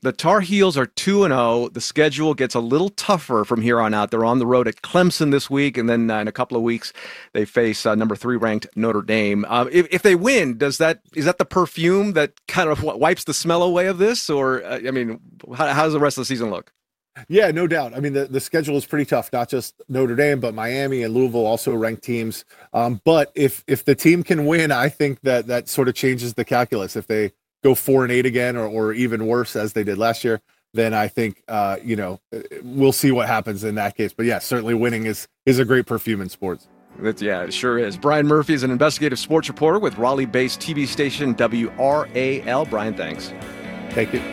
The Tar Heels are 2-0. The schedule gets a little tougher from here on out. They're on the road at Clemson this week, and then in a couple of weeks they face number 3 ranked Notre Dame. If they win, is that the perfume that kind of wipes the smell away of this, or how does the rest of the season look? Yeah, no doubt. I mean, the schedule is pretty tough, not just Notre Dame, but Miami and Louisville also ranked teams. But if the team can win, I think that sort of changes the calculus. If they go 4-8 again, or even worse as they did last year, then I think we'll see what happens in that case. But yeah, certainly winning is a great perfume in sports. It sure is. Brian Murphy is an investigative sports reporter with Raleigh-based TV station WRAL. Brian, thanks. Thank you.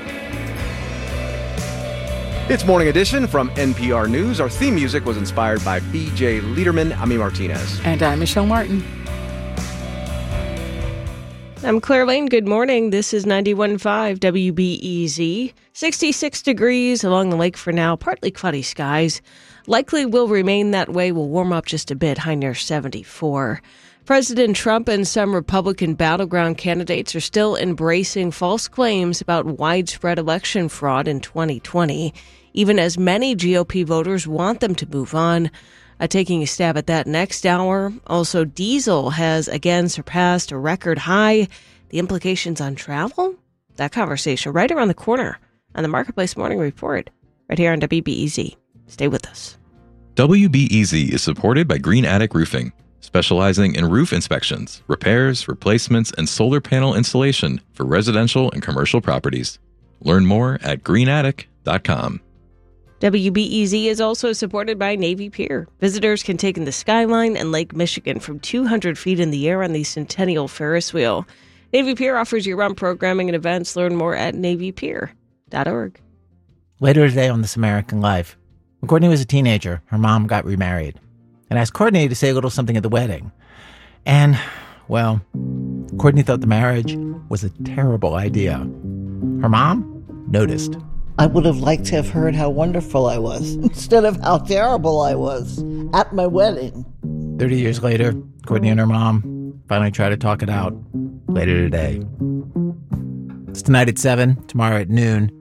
It's Morning Edition from NPR News. Our theme music was inspired by B.J. Liederman. I'm E. Martinez. And I'm Michelle Martin. I'm Claire Lane. Good morning. This is 91.5 WBEZ. 66 degrees along the lake for now. Partly cloudy skies. Likely will remain that way. Will warm up just a bit. High near 74. President Trump and some Republican battleground candidates are still embracing false claims about widespread election fraud in 2020, even as many GOP voters want them to move on. Taking a stab at that next hour. Also, diesel has again surpassed a record high. The implications on travel? That conversation right around the corner on the Marketplace Morning Report, right here on WBEZ. Stay with us. WBEZ is supported by Green Attic Roofing, specializing in roof inspections, repairs, replacements, and solar panel installation for residential and commercial properties. Learn more at greenattic.com. WBEZ is also supported by Navy Pier. Visitors can take in the skyline and Lake Michigan from 200 feet in the air on the Centennial Ferris wheel. Navy Pier offers year-round programming and events. Learn more at NavyPier.org. Later today on This American Life, when Courtney was a teenager, her mom got remarried and asked Courtney to say a little something at the wedding. And, well, Courtney thought the marriage was a terrible idea. Her mom noticed. I would have liked to have heard how wonderful I was instead of how terrible I was at my wedding. 30 years later, Courtney and her mom finally try to talk it out later today. It's tonight at 7, tomorrow at noon.